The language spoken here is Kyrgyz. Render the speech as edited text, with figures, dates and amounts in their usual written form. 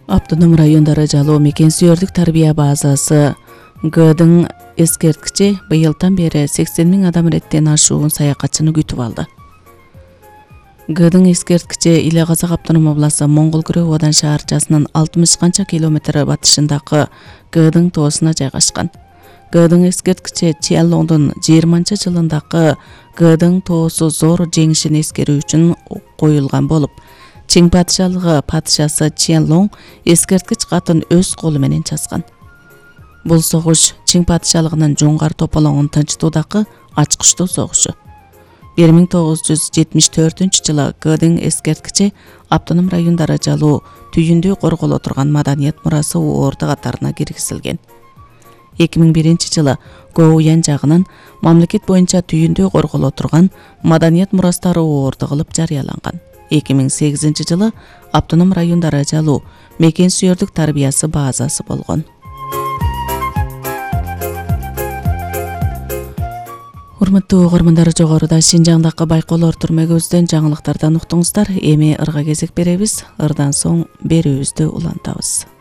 Автоном райондары жалоо мекен сүйөрдүк тарбия базасы Гдың эскерткичи быйылдан бери 80 000 адам реттен ашуун саякатчыны күтүп алды. Гдың эскерткичи Иле Казак автоном областы Моңгол Күрөө Одан шаарчасынын 60 канча километр батышындагы Гдың тоосуна жайгашкан. Гдың эскерткичи Чианлоңдун 20-жылындагы Гдың тоосу зор жеңишин эскерүү үчүн коюлган болуп, Чиң падышалыгы падышасы Чианлоң эскерткич катын өз колу менен жазган. Бул согуш Чиң падышалыгынын жоңгар тополоңун тынчтуудагы ачкычтуу согушу. 1974-жылы Гдың эскерткичи автоном райондары жалоо түйүндүү корголо турган маданият мурасы орду катарына киргизилген. 2001-жылы Гоуян жагынан мамлекет боюнча түйүндүү корголо турган маданият мурастары орду кылып жарыяланган. 2008-жылы автоном райондары жалоо мекен сүйөрдүк тарбиясы базасы болгон. Урматтуу угармандар, жогоруда Шинжаңдагы байкоолор түрмөгүбүздөн жаңылыктардан уктуңуздар. Эми ырга кезек беребиз. Ырдан соң берүүбүздү улантабыз.